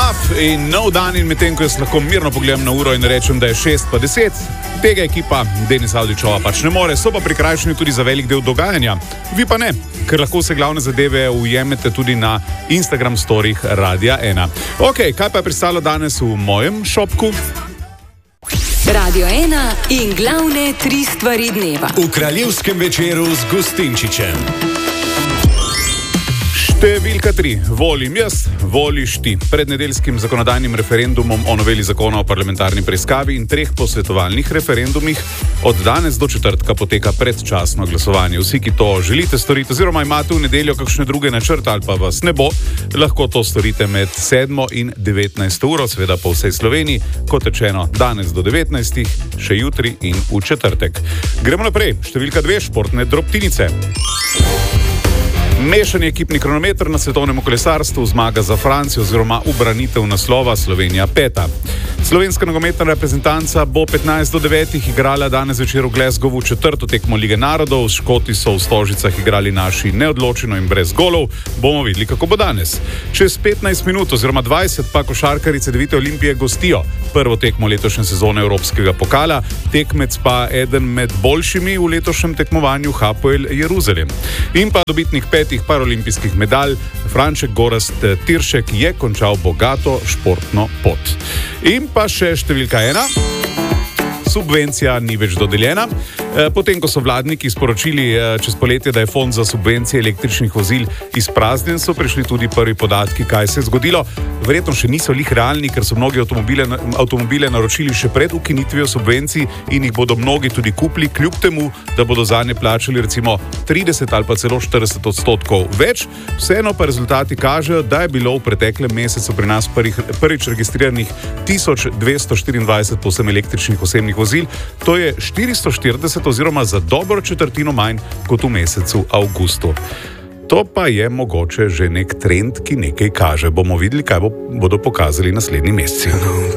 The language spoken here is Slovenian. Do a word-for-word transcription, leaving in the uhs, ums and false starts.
Love in nov dan, in medtem ko jaz lahko mirno pogledam na uro in rečem, da je šest pa deset, tega ekipa Denis Avdićova pač ne more, so pa prikrajšani tudi za velik del dogajanja. Vi pa ne, ker lahko se glavne zadeve ujemete tudi na Instagram storih Radia ena. Ok, kaj pa je pristalo danes v mojem šopku? Radio ena in glavne tri stvari dneva. V kraljevskem večeru z Gustinčičem. Številka tri. Volim jaz, voliš ti. Pred nedeljskim zakonodajnim referendumom o noveli zakona o parlamentarni preiskavi in treh posvetovalnih referendumih od danes do četrtka poteka predčasno glasovanje. Vsi, ki to želite storiti oziroma imate v nedeljo kakšne druge načrte ali pa vas ne bo, lahko to storite med sedmo in devetnajsto uro, seveda po vsej Sloveniji, kot rečeno danes do devetnajstih, še jutri in v četrtek. Gremo naprej. Številka dve. Športne drobtinice. Mešani ekipni kronometer na svetovnem kolesarstvu, zmaga za Francijo oziroma ubranitev naslova Slovenija peta. Slovenska nogometna reprezentanca bo petnajst do devetih igrala danes večer v Glasgowu četrto tekmo Lige narodov. Škoti so v Stožicah igrali naši neodločeno in brez golov. Bomo videli, kako bo danes. Čez petnajst minut oziroma dvajset pa košarkarji Cedevite Olimpije gostijo prvo tekmo letošnje sezone Evropskega pokala, tekmec pa eden med boljšimi v letošnjem tekmovanju Hapoel Jeruzalem. In pa dobitnik petih paralimpijskih medalj Franček Gorazd Tiršek je končal bogato športno pot. In pa še številka ena. Subvencija ni več dodeljena. Potem, ko so vladniki sporočili čez poletje, da je fond za subvencije električnih vozil izpraznjen, so prišli tudi prvi podatki, kaj se je zgodilo. Verjetno še niso lih realni, ker so mnogi avtomobile, avtomobile naročili še pred ukinitvijo subvencij in jih bodo mnogi tudi kupili, kljub temu, da bodo zanje plačali recimo trideset ali pa celo štirideset odstotkov več. Vseeno pa rezultati kažejo, da je bilo v preteklem mesecu pri nas prvih, prvič registriranih tisoč dvesto štiriindvajset povsem električnih osebnih vozil. To je štiristo štirideset oziroma za dobro četrtino manj kot v mesecu avgustu. To pa je mogoče že nek trend, ki nekaj kaže. Bomo videli, kaj bo, bodo pokazali naslednji meseci.